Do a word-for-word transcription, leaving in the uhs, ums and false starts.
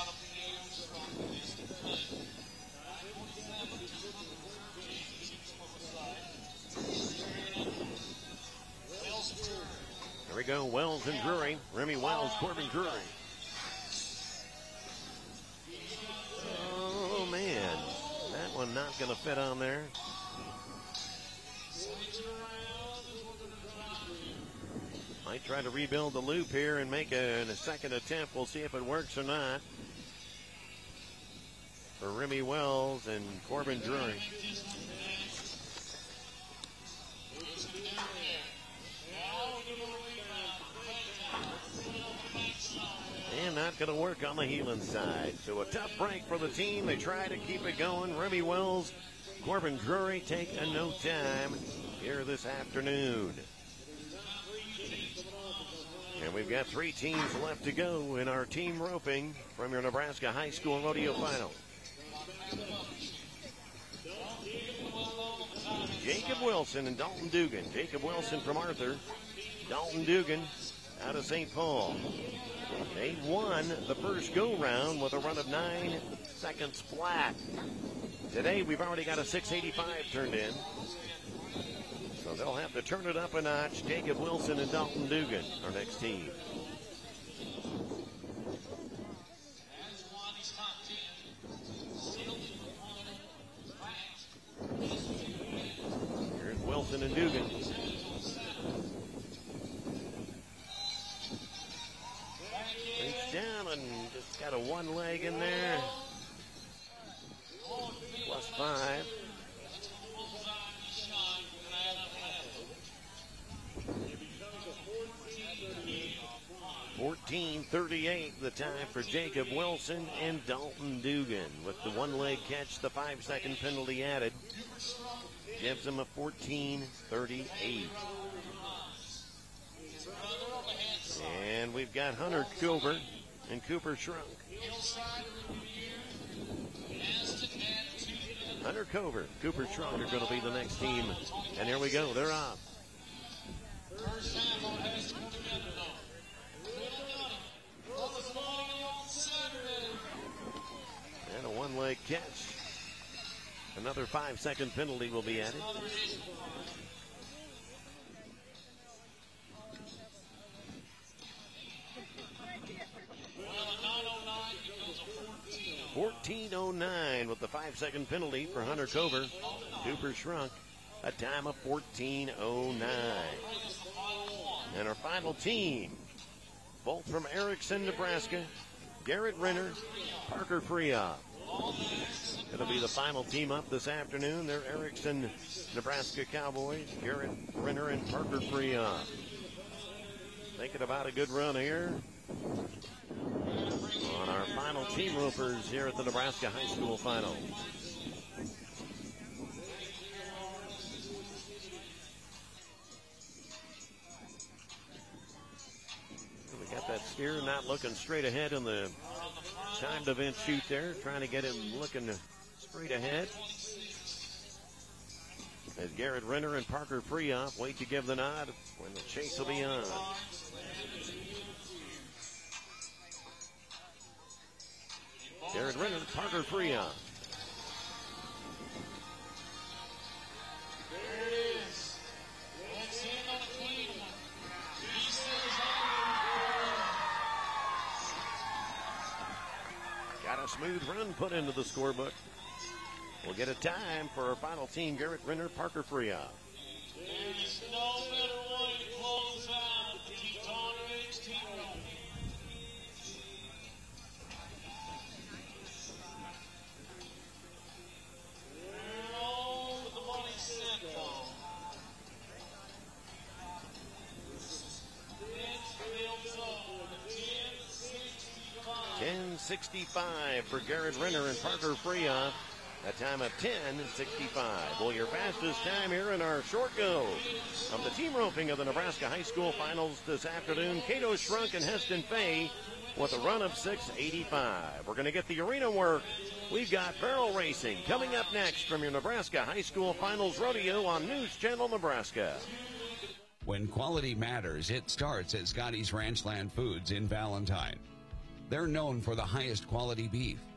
There we go, Wells and Drury. Remy Wells, Corbin Drury. Oh, man. That one not going to fit on there. Might try to rebuild the loop here and make a, a second attempt. We'll see if it works or not. For Remy Wells and Corbin Drury. And not going to work on the Heelan side. So a tough break for the team. They try to keep it going. Remy Wells, Corbin Drury take a no time here this afternoon. And we've got three teams left to go in our team roping from your Nebraska High School Rodeo Final. Jacob Wilson and Dalton Dugan. Jacob Wilson from Arthur. Dalton Dugan out of Saint Paul. They won the first go-round with a run of nine seconds flat. Today we've already got a six eighty-five turned in. So they'll have to turn it up a notch. Jacob Wilson and Dalton Dugan, our next team. Here's Wilson and Dugan. Reach down and just got a one leg in there. Plus five. fourteen thirty-eight the time for Jacob Wilson and Dalton Dugan. With the one leg catch, the five second penalty added, gives them a fourteen thirty-eight. And we've got Hunter Cover and Cooper Shrunk. Hunter Cover, Cooper Shrunk are going to be the next team. And here we go, they're off. And a one-leg catch. Another five-second penalty will be added. fourteen oh nine with the five-second penalty for Hunter Cover. Cooper Shrunk, a time of fourteen oh nine. And our final team, both from Erickson, Nebraska, Garrett Renner, Parker Freoff. It'll be the final team up this afternoon. They're Erickson, Nebraska Cowboys, Garrett Renner and Parker Freoff. Thinking about a good run here on our final team ropers here at the Nebraska High School Final. We got that steer not looking straight ahead in the timed event shoot there, trying to get him looking straight ahead. As Garrett Renner and Parker Freoff wait to give the nod when the chase will be on. Garrett Renner, Parker Freoff. Got a smooth run put into the scorebook. We'll get a time for our final team, Garrett Renner, Parker Freoff. There's no better way to close out the Teton Ridge team roping. With the money sent on. ten sixty-five for Garrett Renner and Parker Freoff. A time of ten sixty-five. Well, your fastest time here in our short go of the team roping of the Nebraska High School Finals this afternoon. Cato Shrunk and Heston Fay with a run of six eighty-five. We're going to get the arena work. We've got barrel racing coming up next from your Nebraska High School Finals Rodeo on News Channel Nebraska. When quality matters, it starts at Scotty's Ranchland Foods in Valentine. They're known for the highest quality beef.